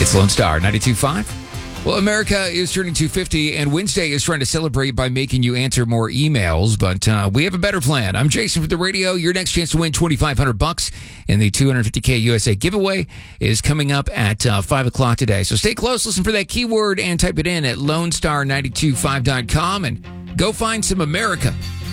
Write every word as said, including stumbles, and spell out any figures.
It's Lone Star ninety-two point five. Well, America is turning two fifty, and Wednesday is trying to celebrate by making you answer more emails, but uh, we have a better plan. I'm Jason from the radio. Your next chance to win twenty-five hundred bucks in the two hundred fifty K U S A giveaway is coming up at uh, five o'clock today. So stay close, listen for that keyword, and type it in at lone star nine two five dot com, and go find some America.